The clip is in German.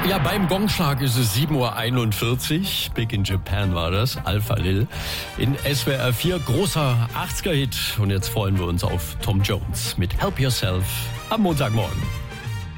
Ja, beim Gongschlag ist es 7:41 Uhr. Big in Japan war das. Alpha Lil in SWR 4. Großer 80er-Hit. Und jetzt freuen wir uns auf Tom Jones mit Help Yourself am Montagmorgen.